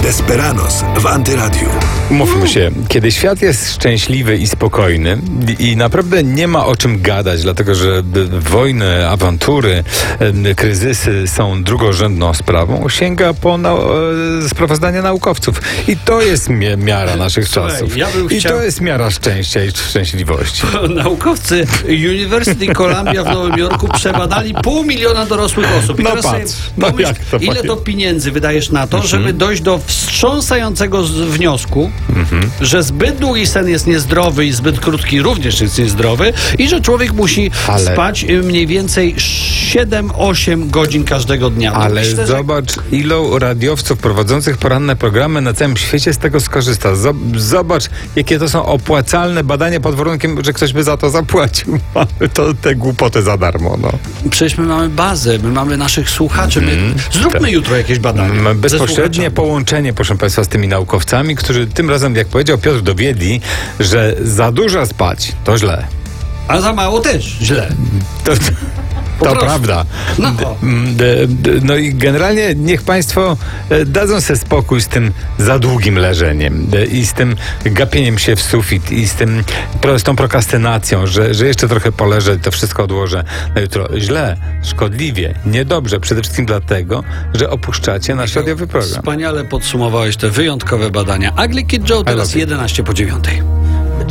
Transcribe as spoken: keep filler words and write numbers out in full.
Desperados w Antyradiu. Mówmy się, kiedy świat jest szczęśliwy i spokojny i naprawdę nie ma o czym gadać, dlatego że wojny, awantury, kryzysy są drugorzędną sprawą, sięga po na, sprawozdania naukowców. I to jest mi- miara naszych Słuchaj, czasów. ja bym I chciał- to jest miara szczęścia i szczęśliwości. Naukowcy University Columbia w Nowym Jorku przebadali pół miliona dorosłych osób. I No teraz patrz, sobie no pomyśl, jak to ile powie- to pieniędzy wydajesz na to, żeby dojść do wstrząsającego z- wniosku, że zbyt długi sen jest niezdrowy i zbyt krótki również jest niezdrowy i że człowiek musi Ale- spać y, mniej więcej siedem osiem godzin każdego dnia. No Ale myślę, że zobacz, ilu radiowców prowadzących poranne programy na całym świecie z tego skorzysta. Zob- Zobacz, jakie to są opłacalne badania pod warunkiem, że ktoś by za to zapłacił. Mamy to te głupoty za darmo. No. przecież my mamy bazę, my mamy naszych słuchaczy. My, zróbmy tak. jutro jakieś badania. Mamy ze bezpośrednie słuchaczami. połączenie, proszę Państwa, z tymi naukowcami, którzy tym razem, jak powiedział Piotr, dowiedli, że za dużo spać to źle. A za mało też źle. To, to prostu. prawda. No. D- d- d- No i generalnie niech Państwo e, dadzą sobie spokój z tym za długim leżeniem e, i z tym gapieniem się w sufit i z tym pro- z tą prokrastynacją, że, że jeszcze trochę poleżę, to wszystko odłożę na jutro. Źle, szkodliwie, niedobrze. Przede wszystkim dlatego, że opuszczacie nasz radiowy program. Wspaniale podsumowałeś te wyjątkowe badania. Ugly Kid Joe teraz love you. jedenaście po dziewiątej.